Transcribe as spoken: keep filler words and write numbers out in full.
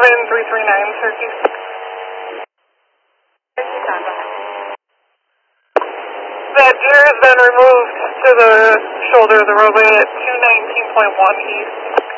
seven three three nine, Turkey. That gear has been removed to the shoulder of the roadway at two nineteen point one east.